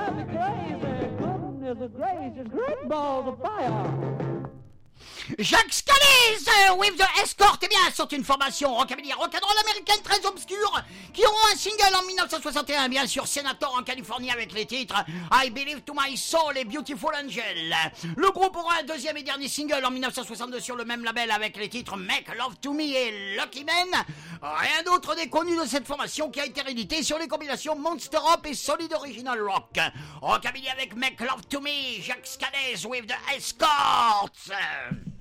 me crazy. Goodness gracious, great balls of fire. Jacques Scalise with the Escort, eh bien, sont une formation rockabilly rock'n'roll américaine très obscure qui auront un single en 1961, bien sûr, Senator en Californie avec les titres I Believe to My Soul et Beautiful Angel. Le groupe aura un deuxième et dernier single en 1962 sur le même label avec les titres Make Love to Me et Lucky Man. Rien d'autre n'est connu de cette formation qui a été rééditée sur les compilations Monster Up et Solid Original Rock. Rockabilly avec Make Love to Me, Jacques Scalise with the Escorts.